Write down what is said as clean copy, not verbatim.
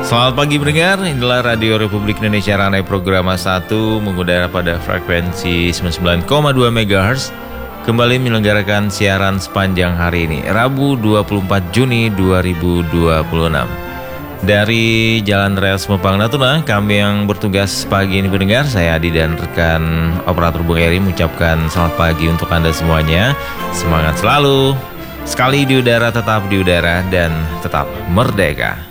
Selamat pagi pendengar, inilah Radio Republik Indonesia Ranai Programa 1 mengudara pada frekuensi 99,2 MHz. Kembali menyelenggarakan siaran sepanjang hari ini, Rabu 24 Juni 2026. Dari Jalan Rel Semepang Natuna, kami yang bertugas pagi ini pendengar, saya Adi dan rekan operator Bung Eri mengucapkan selamat pagi untuk Anda semuanya. Semangat selalu, sekali di udara tetap di udara dan tetap merdeka.